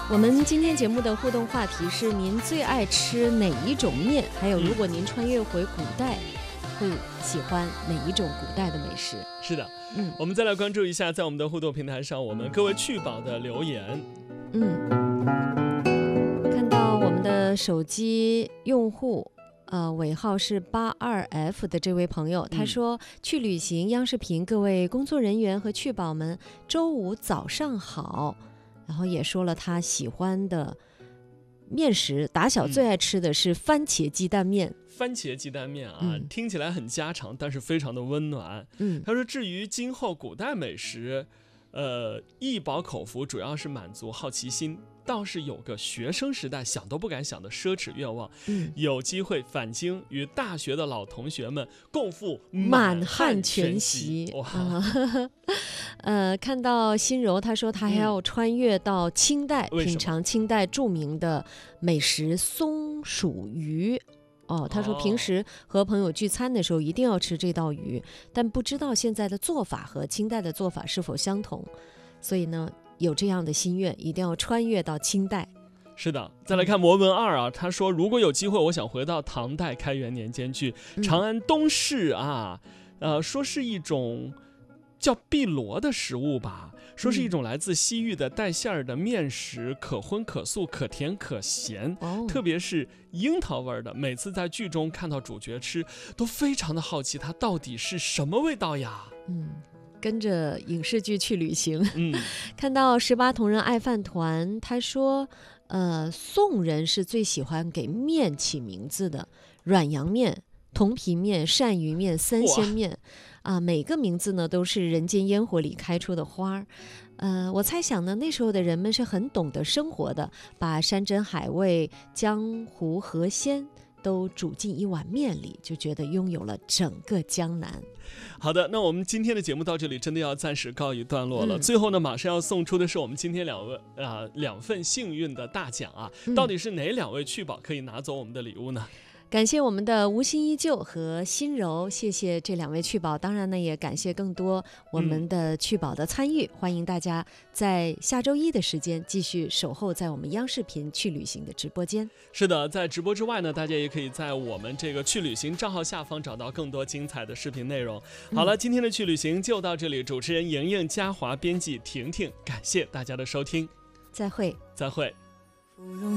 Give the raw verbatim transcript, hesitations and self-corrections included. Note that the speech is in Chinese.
我们今天节目的互动话题是您最爱吃哪一种面？还有，如果您穿越回古代，嗯、会喜欢哪一种古代的美食？ 是的， 嗯， 我们再来关注一下，在我们的互动平台上，我们各位趣宝的留言。 嗯，看到我们的手机用户。呃，尾号是八二 F 的这位朋友，他说、嗯、去旅行，央视频各位工作人员和趣宝们，周五早上好。然后也说了他喜欢的面食，打小最爱吃的是番茄鸡蛋面。 嗯、番茄鸡蛋面啊、 嗯， 听起来很家常，但是非常的温暖。 嗯， 他说至于今后古代美食，呃，一饱口福主要是满足好奇心。倒是有个学生时代想都不敢想的奢侈愿望， 嗯， 有机会返京与大学的老同学们共赴满汉全席。哇、 啊，呃，看到心柔，他说他还要穿越到清代， 嗯、 品尝清代著名的美食松鼠鱼。哦，他说平时和朋友聚餐的时候一定要吃这道鱼，但不知道现在的做法和清代的做法是否相同，所以呢。有这样的心愿，一定要穿越到清代。 是的，再来看魔文二啊，他说如果有机会，我想回到唐代开元年间去长安东市啊，呃，说是一种叫碧螺的食物吧，说是一种来自西域的带馅儿的面食，可荤可素，可甜可咸， 哦、 特别是樱桃味的。每次在剧中看到主角吃，都非常的好奇，它到底是什么味道呀？ 嗯。跟着影视剧去旅行， 嗯， 看到十八铜人爱饭团，他说，呃，宋人是最喜欢给面起名字的，软阳面、铜皮面、鳝鱼面、三鲜面，啊、呃，每个名字呢都是人间烟火里开出的花儿。呃，我猜想呢，那时候的人们是很懂得生活的，把山珍海味、江湖河鲜都煮进一碗面里，就觉得拥有了整个江南。 好的，那我们今天的节目到这里真的要暂时告一段落了。 嗯、 最后呢，马上要送出的是我们今天两位啊、呃、两份幸运的大奖啊、嗯，到底是哪两位趣宝可以拿走我们的礼物呢？ 感谢我们的无心依旧和心柔，谢谢这两位趣宝。当然呢，也感谢更多我们的趣宝的参与、嗯、欢迎大家在下周一的时间继续守候在我们央视频去旅行的直播间。 是的，在直播之外呢，大家也可以在我们这个去旅行账号下方找到更多精彩的视频内容。好了、嗯、今天的去旅行就到这里，主持人莹莹、嘉华，编辑婷婷，感谢大家的收听， 再会再会。